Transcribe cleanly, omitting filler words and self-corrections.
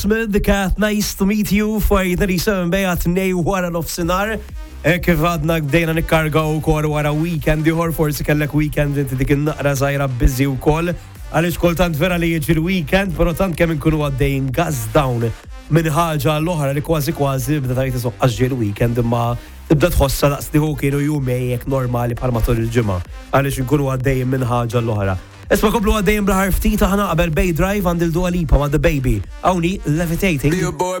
Smith, the cat, nice to meet you. Fajna li seven bejat nej wara nofsinar. Kif għadna għdejna nikkargaw kor wara weekend iħor, forsi kellek weekend inti dik naqra zaħira busy u koll. Għalix kultant vera li jieġi l-weekend, pero tant kemm nkunu għaddejn gas down minn ħaġa l-oħra li kważi bda tajt isoqqaġġi l-weekend imma tibda tħossa daqs diħu kienu jumejjek normali bħal matul il-ġimgħa. Għalix nkunu għaddejn minn ħaġa l-oħra. Isma komplu għaddejn bla ħarftit aħna qabel Bay Drive għand il-Dua Lipa ma' The Baby. Hawnhi Levitating.